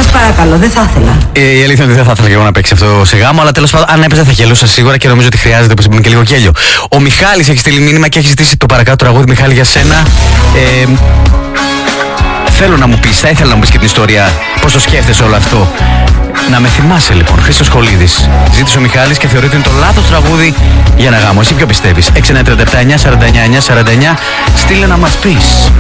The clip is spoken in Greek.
Σας παρακαλώ, δεν θα ήθελα. Η αλήθεια είναι ότι δεν θα ήθελα και εγώ να παίξει αυτό σε γάμο, αλλά τέλος πάντων, αν έπαιζε θα γελούσα σίγουρα και νομίζω ότι χρειάζεται όπως είπαμε και λίγο γέλιο. Ο Μιχάλης έχει στείλει μήνυμα και έχει ζητήσει το παρακάτω τραγούδι. Μιχάλη, για σένα. Θέλω να μου πεις, θα ήθελα να μου πεις και την ιστορία, πώς το σκέφτεσαι όλο αυτό. Να με θυμάσαι λοιπόν, Χρήστος Χολίδης. Ζήτησε ο Μιχάλης και θεωρεί ότι είναι το λάθος τραγούδι για ένα γάμο. Εσύ ποιο πιστεύεις? 6937 949 949. Στείλε να μας πεις.